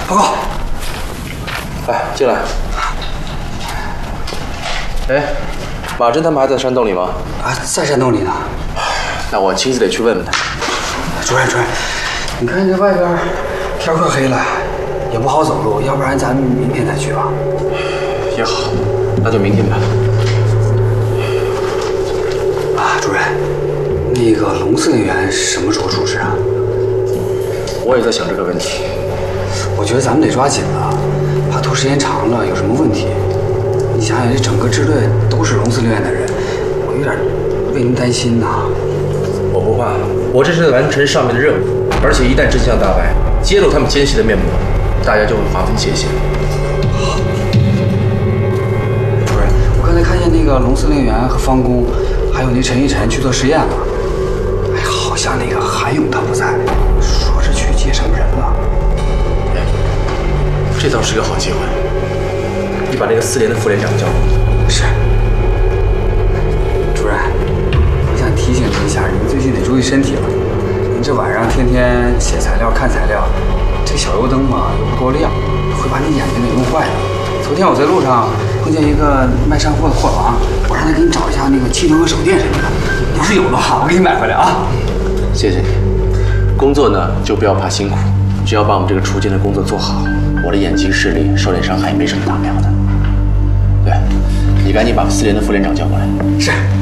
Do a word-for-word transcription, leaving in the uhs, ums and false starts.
报告。 来，进来。哎，马侦他们还在山洞里吗？ 啊，在山洞里呢。 那我亲自得去问问他。 主任，主任，你看这外边天快黑了，也不好走路，要不然咱明天再去吧。 也好，那就明天吧。 啊，主任，那个龙司令员什么时候出事啊？ 我也在想这个问题。 我觉得咱们得抓紧了，怕拖时间长了有什么问题。你想想，这整个支队都是龙司令员的人，我有点为您担心呐。 我不怕，我这是在完成上面的任务，而且一旦真相大白，揭露他们奸细的面目，大家就会划分界限。 主任，我刚才看见那个龙司令员和方工，还有那陈一晨去做实验了。哎，好像那个韩勇他不在，说是去接什么人了。 哎，这倒是个好机会。你把那个四连的副连长叫过来。 是。主任，我想提醒您一下，您最近得注意身体了。您这晚上天天写材料、看材料，这小油灯嘛又不够亮，会把你眼睛给弄坏的。昨天我在路上碰见一个卖山货的货郎，我让他给你找一下那个气灯和手电什么的，要是有的话，我给你买回来啊。 谢谢你。工作呢就不要怕辛苦，只要把我们这个锄奸的工作做好，我的眼睛视力受点伤害也没什么大不了的。对，你赶紧把四连的副连长叫过来。 是。